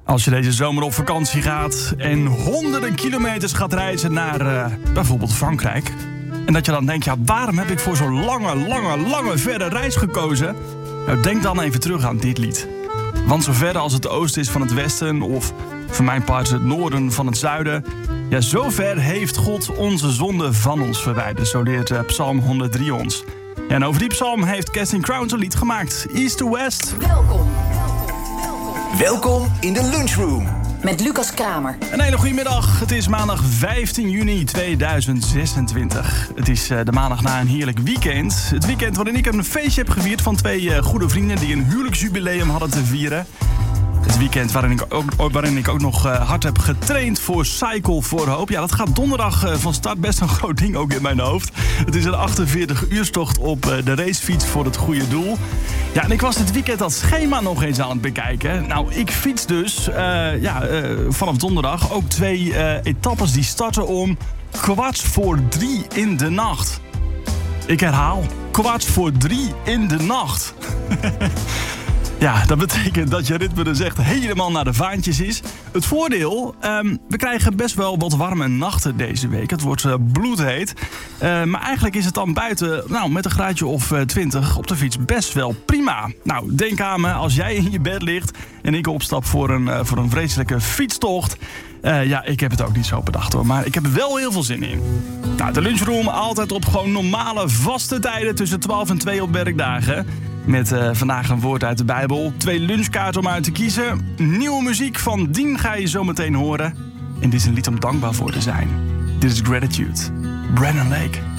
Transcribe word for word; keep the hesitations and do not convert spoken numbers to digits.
Als je deze zomer op vakantie gaat en honderden kilometers gaat reizen naar uh, bijvoorbeeld Frankrijk. En dat je dan denkt, ja, waarom heb ik voor zo'n lange, lange, lange verre reis gekozen? Nou, denk dan even terug aan dit lied. Want zo ver als het oosten is van het westen, of voor mijn part het noorden van het zuiden, ja, zo ver heeft God onze zonde van ons verwijderd. Zo leert uh, Psalm honderddrie ons. Ja, en over die psalm heeft Casting Crowns een lied gemaakt. East to West. Welkom. Welkom in de lunchroom. Met Lucas Kramer. Een hele goede middag. Het is maandag vijftien juni tweeduizend zesentwintig. Het is uh, de maandag na een heerlijk weekend. Het weekend waarin ik een feestje heb gevierd van twee uh, goede vrienden die een huwelijksjubileum hadden te vieren. Het weekend waarin ik ook, waarin ik ook nog uh, hard heb getraind voor Cycle for Hope. Ja, dat gaat donderdag uh, van start. Best een groot ding ook in mijn hoofd. Het is een achtenveertig uurstocht op uh, de racefiets voor het goede doel. Ja, en ik was dit weekend dat schema nog eens aan het bekijken. Nou, ik fiets dus uh, ja, uh, vanaf donderdag ook twee uh, etappes die starten om kwart voor drie in de nacht. Ik herhaal, kwart voor drie in de nacht. Ja, dat betekent dat je ritme dus echt helemaal naar de vaantjes is. Het voordeel, um, we krijgen best wel wat warme nachten deze week. Het wordt uh, bloedheet. Uh, maar eigenlijk is het dan buiten, nou, met een graadje of uh, twintig op de fiets best wel prima. Nou, denk aan me als jij in je bed ligt en ik opstap voor een, uh, voor een vreselijke fietstocht. Uh, ja, ik heb het ook niet zo bedacht hoor, maar ik heb er wel heel veel zin in. Nou, de lunchroom altijd op gewoon normale vaste tijden tussen twaalf en twee op werkdagen. Met uh, vandaag een woord uit de Bijbel. Twee lunchkaarten om uit te kiezen. Nieuwe muziek van Dien ga je zo meteen horen. En dit is een lied om dankbaar voor te zijn. Dit is Gratitude. Brandon Lake.